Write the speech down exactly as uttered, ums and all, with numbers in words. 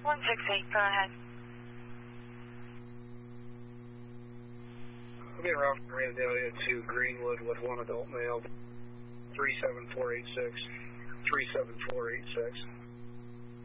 one six eight, go ahead. I'll be around from Randalia to Greenwood with one adult male, three seven four eight six, three seven four eight six.